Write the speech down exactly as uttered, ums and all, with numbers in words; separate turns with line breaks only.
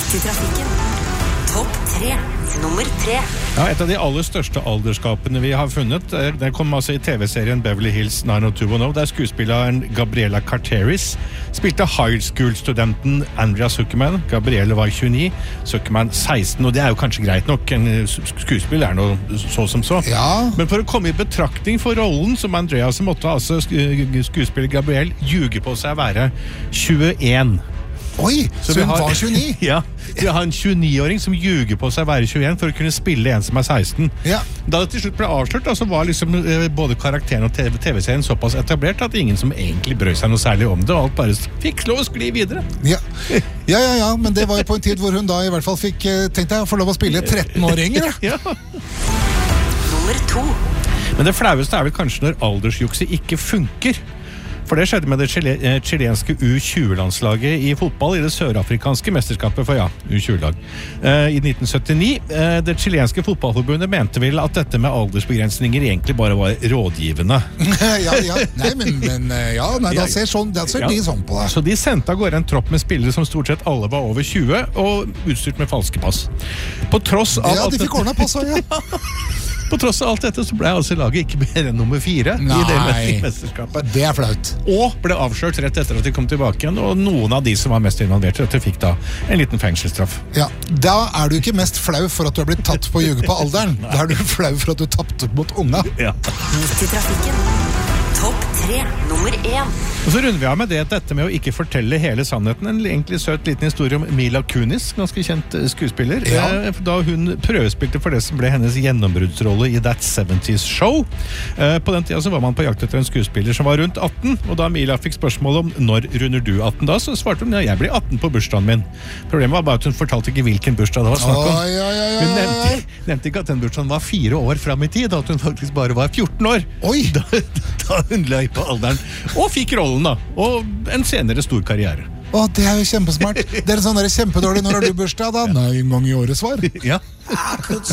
Midt i trafikken. Topp tre. Nummer tre.
Ja, et av de aller største alderskapene vi har funnet, det kom altså i T V-serien Beverly Hills nine oh two one oh, der skuespilleren Gabriella Carteris spilte high school-studenten Andrea Zuckerman. Gabrielle var tjueni, Zuckerman seksten, og det er jo kanskje greit nok. En skuespill er noe så som så.
Ja.
Men for å komme i betraktning for rollen som Andrea, så måtte altså skuespiller Gabrielle ljuge på seg å være tjueen.
Oi, så, så hun har, var tjueni?
Ja, vi har en tjueni-åring som ljuger på seg å være tjueen for å kunne spille en som er seksten.
Ja.
Da det til slutt ble avslørt, så var liksom eh, både karakteren og T V-serien såpass etablert at ingen som egentlig brød seg noe særlig om det, og alt bare fikk lov å skli videre.
Ja. ja, ja, ja, men det var jo på en tid hvor hun da i hvert fall fikk, tenkte jeg, få lov å spille tretten-åringer.
Ja.
Nummer to.
Men det flaueste er vel kanskje når aldersjukset ikke funker. For det skjedde med det chilenske U tjue-landslaget i fotball i det sørafrikanske mesterskapet for ja, U tjue-lag. Eh, I nitten syttini, eh, det chilenske fotballforbundet mente vel at dette med aldersbegrensninger egentlig bare var rådgivende.
ja, ja, nei, men, men ja, nei, da ser, sånn, da ser ja. de sånn på det.
Så de sendte av gårde en tropp med spillere som stort sett alle var over tjue, og utstyrt med falske pass. På tross av...
Ja, de fikk ordnet pass også, ja.
På tross av alt dette så ble altså laget ikke mer enn nummer fire.
Nei,
i det mesterskapet.
Det er flaut.
Og ble avslørt rett etter at de kom tilbake igjen, og noen av de som var mest involvert, at de fikk da en liten fengselsstraff.
Ja, da er du ikke mest flau for at du har blitt tatt på å ljuge på alderen. Da er du flau for at du tappte mot unga.
Ja.
Midt i trafikken. Topp tre. Nummer én.
Og så runder vi av med det, dette med å ikke fortelle hele sannheten. En egentlig søt liten historie om Mila Kunis, ganske kjent skuespiller.
Ja.
Da hun prøvespilte for det som ble hennes gjennombruddsrolle i That seventies Show. På den tida så var man på jakt etter en skuespiller som var rundt atten, og da Mila fikk spørsmål om når runder du atten da, så svarte hun, ja, jeg blir atten på bursdagen min. Problemet var bare at hun fortalte ikke hvilken bursdag det var snakk om.
Oi, oi, oi.
Hun nevnte, nevnte ikke at den bursdagen var fire år frem i tid, at hun faktisk bare var fjorten år.
Oi!
Da, da hun løy på alderen, og fikk rollen da, og en senere stor karriere.
Å, det er jo kjempesmart. Det er sånn der kjempedårlig, når har du bursdag da? Nei, en gang i året svar.
Ja.